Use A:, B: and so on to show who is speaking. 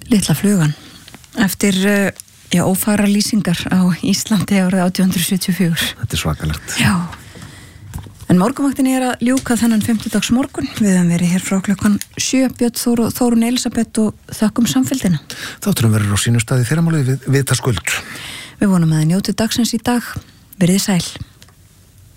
A: Litla flugan. Eftir ófæra lýsingar á Íslandi árið 1874.
B: Þetta svakalegt.
A: Já. En morgunvaktinni að ljúka þennan 50-dags morgun. Við höfum verið hér frá klukkan 7, Björn Þór og Þórunn Elísabet og þökkum samfylgdina.
B: Þátturum verður á sínu staði fyrramálið við Vitaskuld.
A: Við vonum að þið njótið dagsins í dag. Verið sæl.